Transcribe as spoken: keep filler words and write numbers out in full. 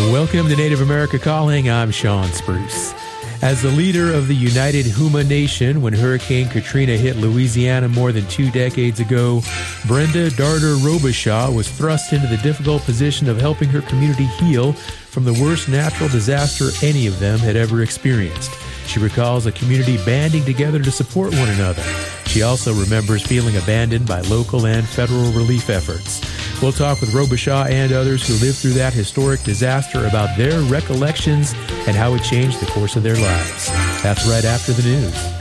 Welcome to Native America Calling. I'm Sean Spruce. As the leader of the United Huma Nation when Hurricane Katrina hit Louisiana more than two decades ago, Brenda Darder Robichaud was thrust into the difficult position of helping her community heal from the worst natural disaster any of them had ever experienced. She recalls a community banding together to support one another. She also remembers feeling abandoned by local and federal relief efforts. We'll talk with Robichaud and others who lived through that historic disaster about their recollections and how it changed the course of their lives. That's right after the news.